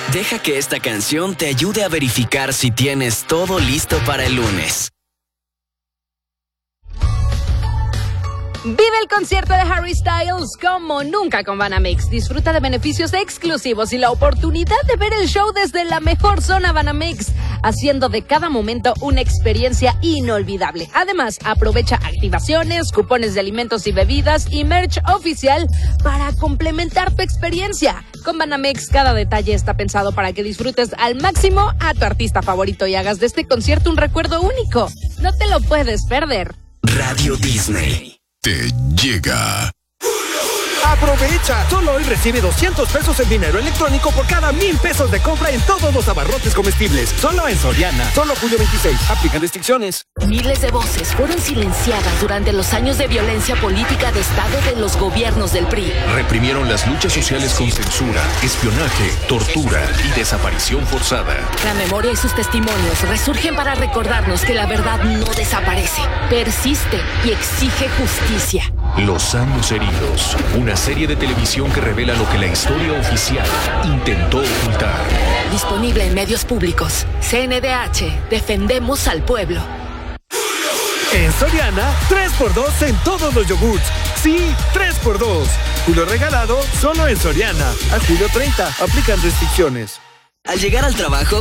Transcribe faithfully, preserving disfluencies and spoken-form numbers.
Deja que esta canción te ayude a verificar si tienes todo listo para el lunes. Vive el concierto de Harry Styles como nunca con Banamex. Disfruta de beneficios exclusivos y la oportunidad de ver el show desde la mejor zona Banamex, haciendo de cada momento una experiencia inolvidable. Además, aprovecha activaciones, cupones de alimentos y bebidas y merch oficial para complementar tu experiencia. Con Banamex, cada detalle está pensado para que disfrutes al máximo a tu artista favorito y hagas de este concierto un recuerdo único. No te lo puedes perder. Radio Disney te llega. ¡Aprovecha! Solo hoy recibe doscientos pesos en dinero electrónico por cada mil pesos de compra en todos los abarrotes comestibles. Solo en Soriana. Solo julio veintiséis. Aplican restricciones. Miles de voces fueron silenciadas durante los años de violencia política de Estado de los gobiernos del P R I. Reprimieron las luchas sociales con censura, espionaje, tortura y desaparición forzada. La memoria y sus testimonios resurgen para recordarnos que la verdad no desaparece, persiste y exige justicia. Los años heridos. Una serie de televisión que revela lo que la historia oficial intentó ocultar. Disponible en medios públicos. C N D H. Defendemos al pueblo. En Soriana, tres por dos en todos los yogurts. Sí, tres por dos. Julio regalado solo en Soriana. A julio treinta. Aplican restricciones. Al llegar al trabajo,